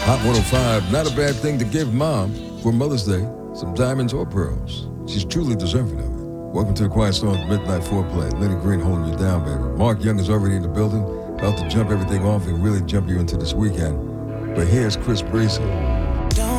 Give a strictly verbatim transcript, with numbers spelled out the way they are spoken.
Hot one oh five, not a bad thing to give mom for Mother's Day, some diamonds or pearls. She's truly deserving of it. Welcome to the Quiet Storm's Midnight Foreplay. Lenny Green holding you down, baby. Mark Young is already in the building, about to jump everything off and really jump you into this weekend. But here's Chris Breezy.